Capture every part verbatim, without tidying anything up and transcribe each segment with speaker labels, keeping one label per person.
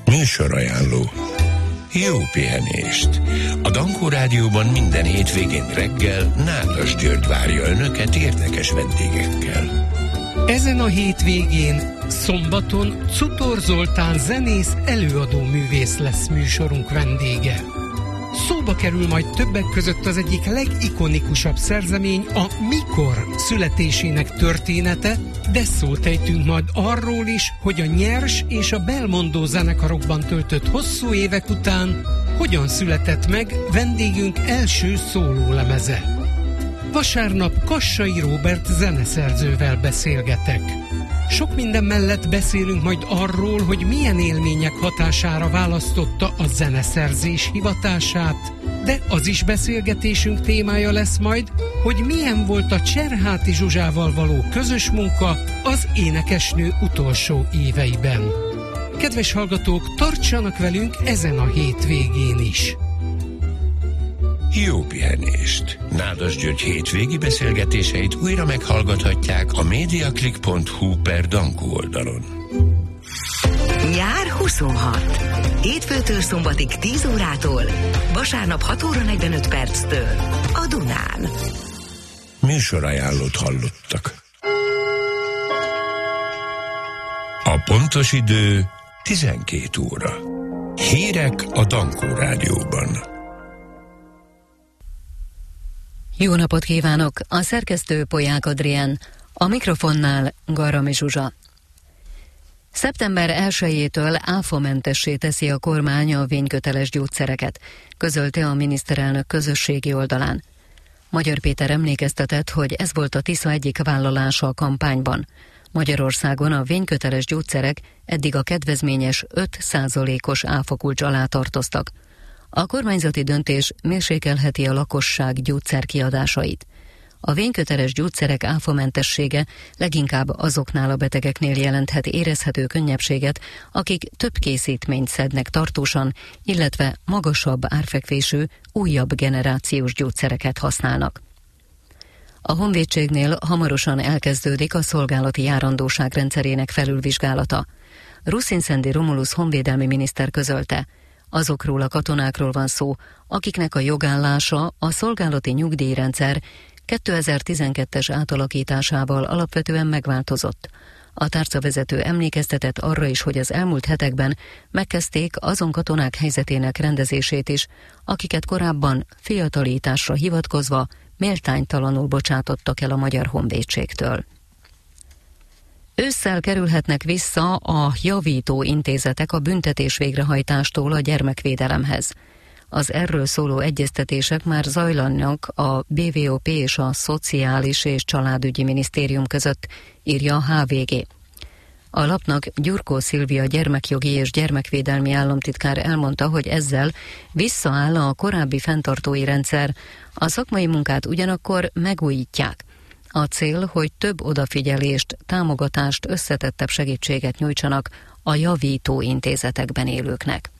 Speaker 1: Műsorajánló. Jó pihenést! A Dankó Rádióban minden hétvégén reggel Nádas György várja önöket érdekes vendégekkel.
Speaker 2: Ezen a hétvégén, szombaton Cutor Zoltán zenész, előadó művész lesz műsorunk vendége. Szóba kerül majd többek között az egyik legikonikusabb szerzemény, a Mikor születésének története, de szót ejtünk majd arról is, hogy a Nyers és a Belmondo zenekarokban töltött hosszú évek után hogyan született meg vendégünk első szólólemeze. Vasárnap Kassai Róbert zeneszerzővel beszélgetek. Sok minden mellett beszélünk majd arról, hogy milyen élmények hatására választotta a zeneszerzés hivatását, de az is beszélgetésünk témája lesz majd, hogy milyen volt a Cserháti Zsuzsával való közös munka az énekesnő utolsó éveiben. Kedves hallgatók, tartsanak velünk ezen a hétvégén is!
Speaker 1: Jó pihenést! Nádas György hétvégi beszélgetéseit újra meghallgathatják a mediaclick pont hu per Dankó oldalon.
Speaker 3: Nyár huszonhat. Hétfőtől szombatig tíz órától, vasárnap hat óra negyvenöt perctől a Dunán.
Speaker 1: Műsorajánlót hallottak. A pontos idő tizenkét óra. Hírek a Dankó Rádióban.
Speaker 4: Jó napot kívánok! A szerkesztő Polyák Adrián, a mikrofonnál Garami Zsuzsa. szeptember elsejétől áfamentessé teszi a kormány a vényköteles gyógyszereket, közölte a miniszterelnök közösségi oldalán. Magyar Péter emlékeztetett, hogy ez volt a Tisza egyik vállalása a kampányban. Magyarországon a vényköteles gyógyszerek eddig a kedvezményes öt százalékos áfakulcs alá tartoztak. A kormányzati döntés mérsékelheti a lakosság gyógyszerkiadásait. A vényköteles gyógyszerek áfamentessége leginkább azoknál a betegeknél jelenthet érezhető könnyebbséget, akik több készítményt szednek tartósan, illetve magasabb árfekvésű, újabb generációs gyógyszereket használnak. A honvédségnél hamarosan elkezdődik a szolgálati járandóság rendszerének felülvizsgálata. Ruszinszendi Romulusz honvédelmi miniszter közölte, azokról a katonákról van szó, akiknek a jogállása a szolgálati nyugdíjrendszer kétezer-tizenkettes átalakításával alapvetően megváltozott. A tárcavezető emlékeztetett arra is, hogy az elmúlt hetekben megkezdték azon katonák helyzetének rendezését is, akiket korábban fiatalításra hivatkozva méltánytalanul bocsátottak el a Magyar Honvédségtől. Ősszel kerülhetnek vissza a javító intézetek a büntetés végrehajtástól a gyermekvédelemhez. Az erről szóló egyeztetések már zajlanak a bé vé o pé és a Szociális és Családügyi Minisztérium között, írja a há vé gé. A lapnak Gyurkó Szilvia gyermekjogi és gyermekvédelmi államtitkár elmondta, hogy ezzel visszaáll a korábbi fenntartói rendszer, a szakmai munkát ugyanakkor megújítják. A cél, hogy több odafigyelést, támogatást, összetettebb segítséget nyújtsanak a javító intézetekben élőknek.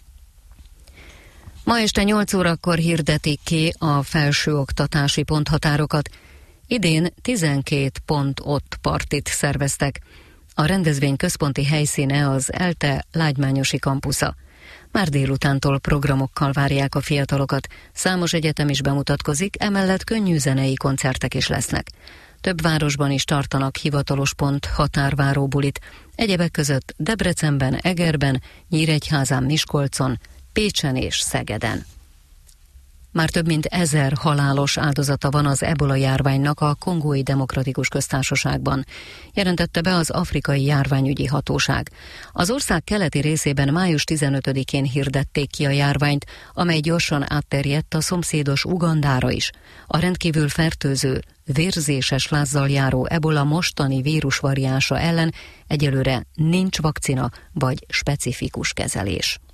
Speaker 4: Ma este nyolc órakor hirdetik ki a felsőoktatási ponthatárokat. Idén tizenkét pont ott partit szerveztek. A rendezvény központi helyszíne az ELTE Lágymányosi kampusza. Már délutántól programokkal várják a fiatalokat, számos egyetem is bemutatkozik, emellett könnyű zenei koncertek is lesznek. Több városban is tartanak hivatalos pont határváró bulit, egyebek között Debrecenben, Egerben, Nyíregyházán, Miskolcon, Pécsen és Szegeden. Már több mint ezer halálos áldozata van az ebola járványnak a Kongói Demokratikus Köztársaságban, jelentette be az Afrikai Járványügyi Hatóság. Az ország keleti részében május tizenötödikén hirdették ki a járványt, amely gyorsan átterjedt a szomszédos Ugandára is. A rendkívül fertőző, vérzéses lázzal járó ebola mostani vírusvariánsa ellen egyelőre nincs vakcina vagy specifikus kezelés.